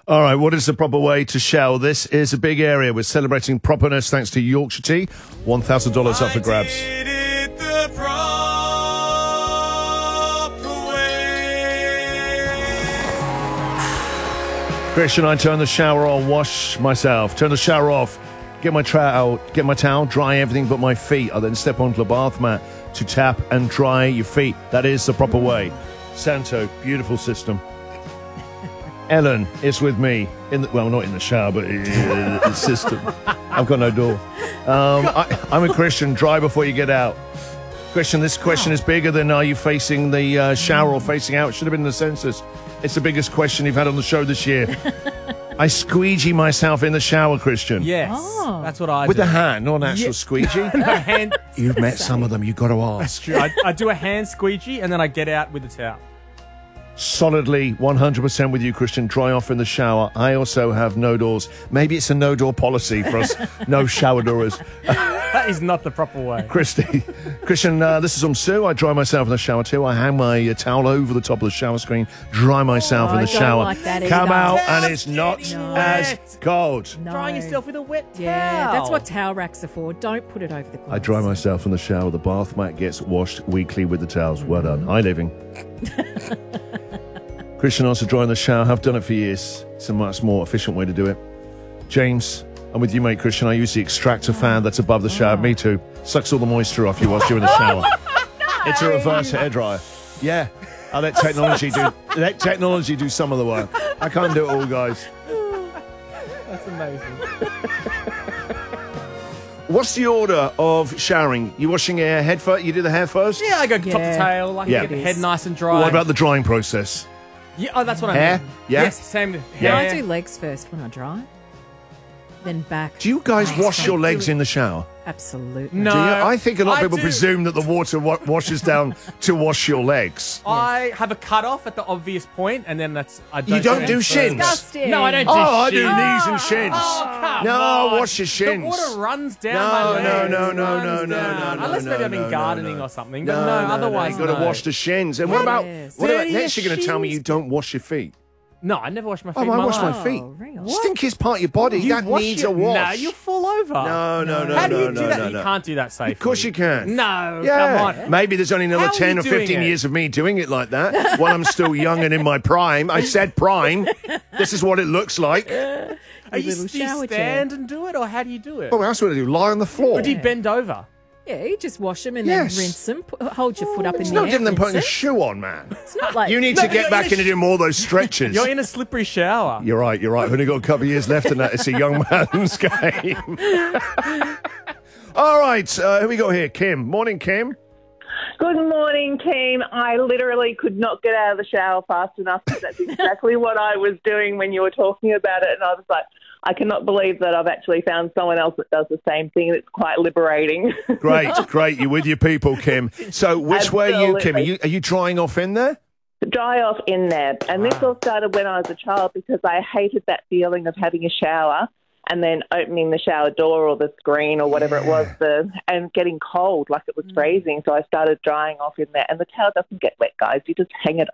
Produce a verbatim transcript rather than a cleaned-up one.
All right, what is the proper way to shower? This is a big area. We're celebrating properness thanks to Yorkshire Tea. one thousand dollars up for grabs. Did it the proper way. Christian, I turn the shower on, wash myself, turn the shower off, get my towel, get my towel, dry everything but my feet. I then step onto the bath mat to tap and dry your feet. That is the proper way. Santo, beautiful system. Ellen is with me in the, well, not in the shower, but in the system. I've got no door. Um, I, I'm a Christian. Dry before you get out. Christian, this question is bigger than are you facing the uh, shower or facing out? It should have been the census. It's the biggest question you've had on the show this year. I squeegee myself in the shower, Christian. Yes, Oh. that's what I With do. the hand, not an actual Yeah. squeegee. No, hand. You've met some of them. You've got to ask. True. I, I do a hand squeegee and then I get out with the towel. Solidly one hundred percent with you, Christian. Dry off in the shower. I also have no doors. Maybe it's a no door policy for us no shower doors. That is not the proper way. Christy. Christian, uh, this is um Sue. I dry myself in the shower too. I hang my uh, towel over the top of the shower screen, dry myself Oh, in I the don't shower. like that Come either. out Towel's and it's not getting as wet. cold. No. Drying yourself with a wet towel. Yeah, that's what towel racks are for. Don't put it over the clothes. I dry myself in the shower. The bath mat gets washed weekly with the towels. Well done. Hi, living. Christian also dry in the shower. Have done it for years. It's a much more efficient way to do it. James, I'm with you, mate, Christian. I use the extractor fan that's above the shower. Me too. Sucks all the moisture off you whilst you're in the shower. It's a reverse hairdryer. Yeah. I let technology do let technology do some of the work. I can't do it all, guys. That's amazing. What's the order of showering? You washing your hair head first? You do the hair first? Yeah, I go top to Yeah. tail. I Yeah. get the head nice and dry. What about the drying process? Yeah, oh, that's what I Hair? mean. Yeah? Yes, same. Yeah, Hair. I do legs first when I dry, then back. Do you guys Nice. wash your legs in the shower? Absolutely. No. Do you? I think a lot of I people do. presume that the water wa- washes down to wash your legs. I have a cut off at the obvious point, and then that's. I don't You don't any do further. shins? Disgusting. No, I don't do Oh, I do shins. knees and shins. Oh, come No, on. wash your shins. The water runs down No, my no, legs. no, no, Runs no, down. no, no, no, Unless maybe no, I've been no, gardening no. or something, but no, otherwise You've got to no. wash the shins. And what about, Yes. what about Dirty next you're going to tell me shins. you don't wash your feet? No, I never wash my feet. Oh, in I my wash life. my feet. Oh, really? Stinkiest part of your body. You that wash needs your, a wash. No, you fall over. No, no, no, How do no, you do no, that? no, You no. can't do that safely. Of course you can. No, Yeah. come on. Maybe there's only another How are ten you or doing fifteen it? years of me doing it like that while I'm still young and in my prime. I said prime. This is what it looks like. Are you, little do you shower stand and do it, or how do you do it? What else would I do? Lie on the floor? Or do you bend over? Yeah, you just wash them and Yes. then rinse them. Put, hold your foot up in It's the no air. different than rinse putting a it. shoe on, man. It's not like You need No, to but get you're back in a into doing more of those stretches. You're in a slippery shower. You're right, you're right. I've only got a couple of years left in that. It's a young man's game. All right, uh, who we got here? Kim. Morning, Kim. Good morning, team. I literally could not get out of the shower fast enough. That's exactly what I was doing when you were talking about it. And I was like, I cannot believe that I've actually found someone else that does the same thing. It's quite liberating. Great, great. You're with your people, Kim. So which way are you, Kim? Are you, are you drying off in there? Dry off in there. And this all started when I was a child because I hated that feeling of having a shower and then opening the shower door or the screen or whatever it was, the and getting cold, like it was freezing. So I started drying off in there. And the towel doesn't get wet, guys. You just hang it